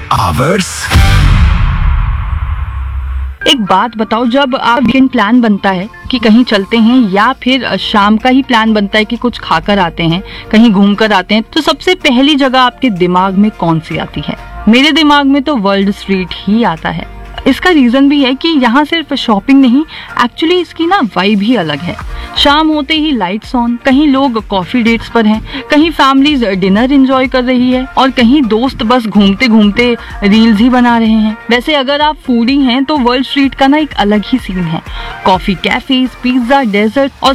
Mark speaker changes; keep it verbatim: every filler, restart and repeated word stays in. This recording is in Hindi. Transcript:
Speaker 1: आवर्स।
Speaker 2: एक बात बताओ, जब आप वीकेंड प्लान बनता है कि कहीं चलते हैं या फिर शाम का ही प्लान बनता है कि कुछ खाकर आते हैं, कहीं घूम कर आते हैं, तो सबसे पहली जगह आपके दिमाग में कौन सी आती है? मेरे दिमाग में तो वर्ल्ड स्ट्रीट ही आता है। इसका रीजन भी है कि यहाँ सिर्फ शॉपिंग नहीं, एक्चुअली इसकी ना वाइब ही अलग है। शाम होते ही लाइट्स ऑन, कहीं लोग कॉफी डेट्स पर हैं, कहीं फैमिलीज डिनर एंजॉय कर रही है और कहीं दोस्त बस घूमते घूमते रील्स ही बना रहे हैं। वैसे अगर आप फूडी हैं तो वर्ल्ड स्ट्रीट का ना एक अलग ही सीन है। कॉफी कैफेज, पिज्जा, डेजर्ट और